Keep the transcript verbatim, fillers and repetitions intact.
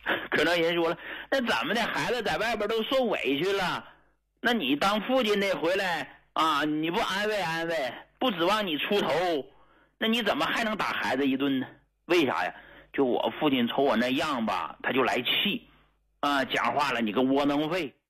可能人说了，那怎么的，孩子在外边都受委屈了，那你当父亲的回来啊，你不安慰安慰，不指望你出头，那你怎么还能打孩子一顿呢？为啥呀？就我父亲瞅我那样吧，他就来气啊，讲话了，你个窝囊废。